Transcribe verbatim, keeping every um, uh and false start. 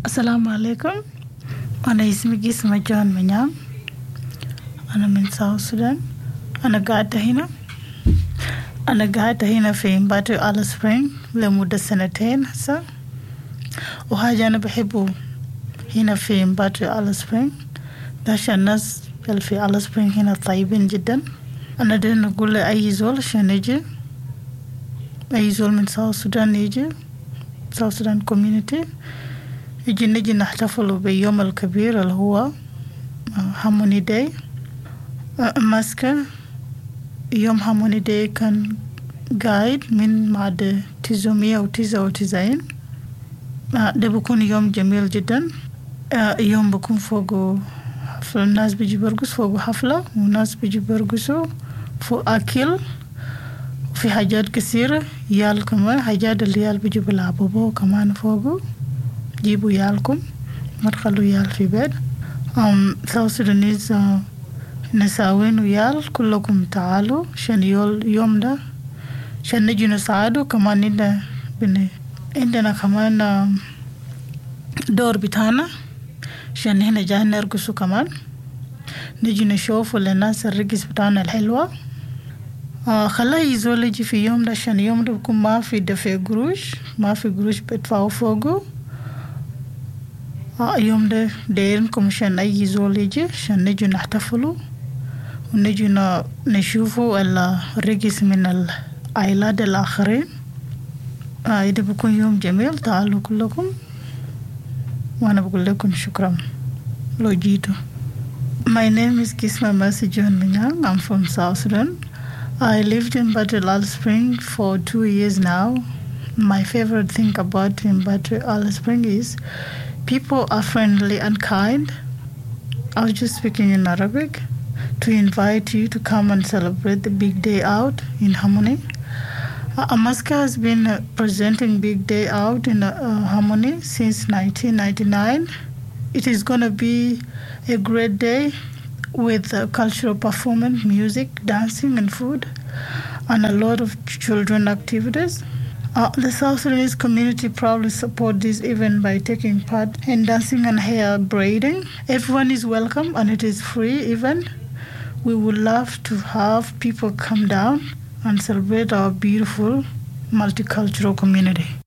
Assalamu alaikum. أنا اسمي قسمة جان منيام. أنا من ساوث السودان. أنا قاعدة هنا. أنا قاعدة هنا في مباتري أليس سبرينغ لمدة سنتين هسه. وحاجة أنا بحبه هنا في مباتري أليس سبرينغ ده عشان الناس اللي في أليس سبرينغ هنا طيبين جدا. أنا دايما أقول لأي زول عشان يجي، أي زول من ساوث السودان يجي ساوث السودان كوميونيتي يجي نجي نحتفل باليوم الكبير اللي هو هارموني داي. ماسكة يوم هارموني داي كان قايد من معد تسعمية وتسعة وتسعين. ده بيكون يوم جميل جدا. يوم بيكون فوقه حفلة، الناس بيجي برقص فوقه حفلة، والناس بيجي برقصوا فوق أكل، وفي حاجات كثيرة يال كمان، حاجات اللي يال بيجي بيلعبوا كمان فوقه. جيبوا يالكم ما تخلوا يال في بيت. أم ساوث سودانيز نساوين ويال كلكم تعالوا عشان يوم ده عشان نجي نساعدوا كمان. عندنا بني عندنا كمان دور بتاعنا عشان هنا جاي نرقصوا كمان، نجي نشوفوا للناس الرقص بتاعنا الحلوة. آه خلاه يزول يجي في يوم ده عشان يوم ده بكون ما في دفع قروش، ما في قروش بيدفعوا فوقه. آه يوم ده دايرنكم عشان أي زول يجي عشان نجي نحتفلوا ونجي نشوفوا الرقص من العائلات الآخرين. آه ده بكون يوم جميل. تعالوا كلكم وأنا بقول لكم شكرا لو جيتوا. My name is Kisma Mercy John Minyang. I'm from South Sudan. I lived in Mbatri Alice Spring for two years now. My favorite thing about Mbatri Alice Spring is people are friendly and kind. I was just speaking in Arabic to invite you to come and celebrate the big day out in Harmony. Uh, Amaska has been uh, presenting Big Day Out in uh, Harmony since nineteen ninety-nine. It is going to be a great day with uh, cultural performance, music, dancing and food, and a lot of children activities. Uh, the South Sudanese community proudly support this event by taking part in dancing and hair braiding. Everyone is welcome and it is free event. We would love to have people come down and celebrate our beautiful multicultural community.